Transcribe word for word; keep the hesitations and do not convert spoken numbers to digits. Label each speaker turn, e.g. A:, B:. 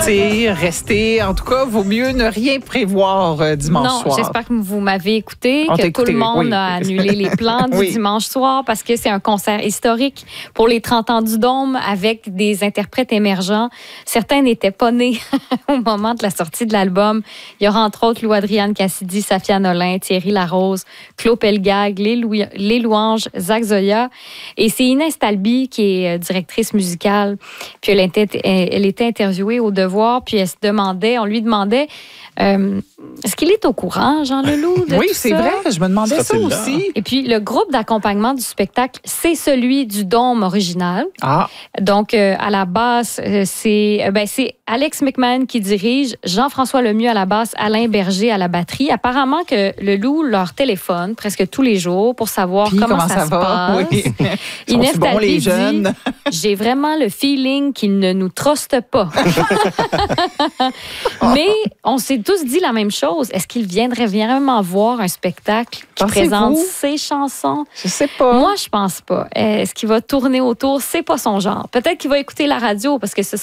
A: sortir, rester. En tout cas, vaut mieux ne rien prévoir euh, dimanche
B: non,
A: soir.
B: J'espère que vous m'avez écouté,
A: On
B: que
A: t'a
B: tout le
A: écouté,
B: monde
A: oui.
B: a annulé les plans du
A: Oui.
B: dimanche soir parce que c'est un concert historique pour les trente ans du Dôme avec des interprètes émergents. Certains n'étaient pas nés au moment de la sortie de l'album. Il y aura entre autres Lou-Adrienne Cassidy, Safia Nolin, Thierry Larose, Claude Pelgag, les, Lou- les Louanges, Zach Zoya. Et c'est Inès Talby qui est directrice musicale. Puis elle était, elle était interviewée au Devoir, puis elle se demandait, on lui demandait, euh, est-ce qu'il est au courant, Jean Leloup, de
A: Oui,
B: tout
A: c'est
B: ça?
A: vrai. Je me demandais ça
C: Sera-t-il là?
A: aussi.
B: Et puis, le groupe d'accompagnement du spectacle, c'est celui du Dôme original.
A: Ah,
B: Donc, euh, à la basse, euh, c'est euh, ben, c'est Alex McMahon qui dirige, Jean-François Lemieux à la basse, Alain Berger à la batterie. Apparemment que le Loup leur téléphone presque tous les jours pour savoir
A: puis
B: comment,
A: comment ça,
B: se
A: va?
B: passe.
A: Oui.
B: Inès
A: Sont-ils bons,
B: Talby
A: les
B: dit,
A: jeunes?
B: j'ai vraiment le feeling qu'ils ne nous trustent pas. Mais on s'est tous dit la même chose. Est-ce qu'ils viendraient vraiment voir un spectacle qui
A: Pensez-vous?
B: présente ses chansons?
A: Je sais pas.
B: Moi, je pense pas. Est-ce qu'il va tourner autour? C'est pas son genre. Peut-être qu'il va écouter la radio parce que ce